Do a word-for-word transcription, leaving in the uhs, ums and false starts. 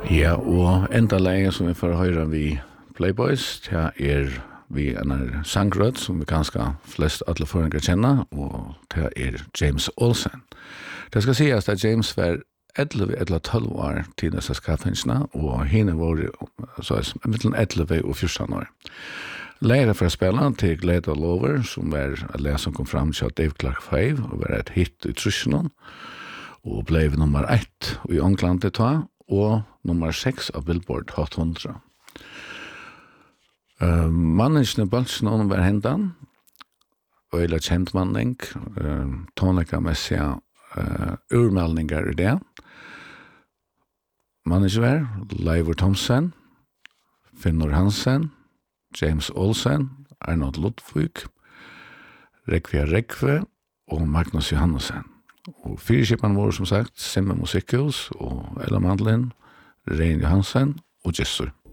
Ja, og enda lenge som vi får høre vi Playboys, det er vi en sangrød som vi ganske flest alle foreninger kjenner, og det er James Olsen. Det skal sies at James var elleve eller tolv år til disse skaffensene, og henne var mellom elleve og fjorten år. Lærer for å spille til Glad All Over, som var det som kom fram til Dave Clark fem, og var et hit i Trusjonen, og ble nummer ett i England til ta, og nummer seks av Billboard Hot hundre. Uh, Manneskene Balsene var hendan, og eller kjent manning, uh, tonleika-messige uh, urmeldninger i det. Manneskene var Leivor Thomsen, Finnur Hansen, James Olsen, Arnold Ludvig, Rekvia Rekve og Magnus Johannesson. Og fyrkjøpene var som sagt Simme Musikhus og Ella Mandlin, Rein Johansen og Jessur.